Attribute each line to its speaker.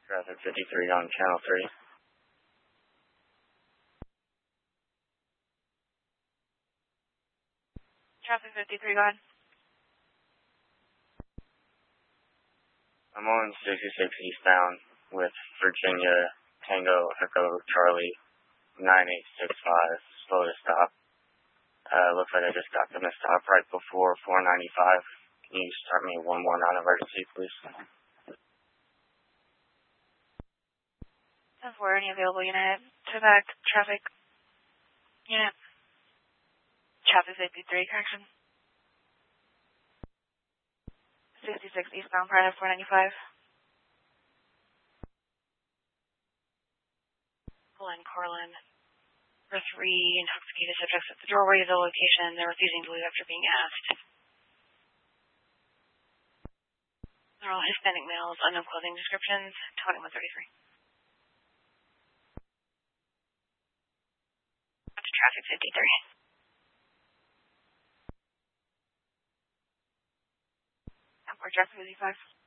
Speaker 1: Traffic 53 on Channel 3.
Speaker 2: Traffic 53, go ahead.
Speaker 1: I'm on 66 eastbound with Virginia Tango Echo Charlie 9865. Slow to stop. Looks like I just got them to stop right before 495. Can you start me one more non-emergency, please?
Speaker 2: 10-4, any available unit. To back traffic unit. Traffic 53, correction. 66 eastbound, prior to 495. Glen Corlin. For 3 intoxicated subjects at the doorway of the location. They're refusing to leave after being asked. They're all Hispanic males, unknown clothing descriptions, 2133. Up to traffic 53. Or traffic 55.